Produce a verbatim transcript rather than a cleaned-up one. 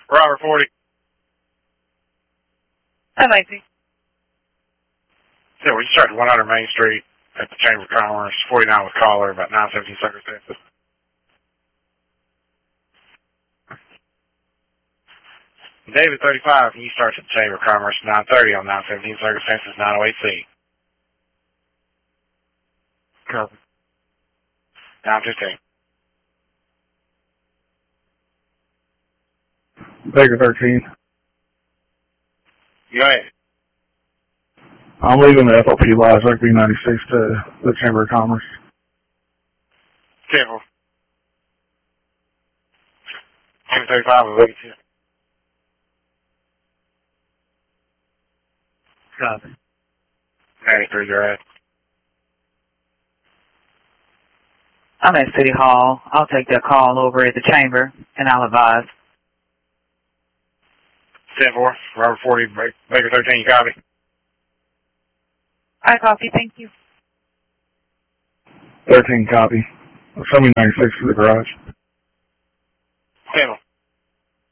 Robert forty. Hi, Lacey. Yeah, we started one hundred Main Street at the Chamber of Commerce, forty-nine with caller, about nine seventeen circumstances. David thirty-five, you start at the Chamber of Commerce, nine thirty on nine seventeen circumstances, nine oh eight C. Copy. nine fifteen. Baker thirteen. Go ahead. I'm leaving the F O P Live Rugby ninety-six to the Chamber of Commerce. Careful. David thirty-five, we'll leave it. Copy. ninety-three, you're right. I'm at City Hall. I'll take that call over at the Chamber, and I'll advise. ten four, Robert forty, Baker thirteen, you copy? I copy, thank you. thirteen copy. Show me ninety-six for the garage.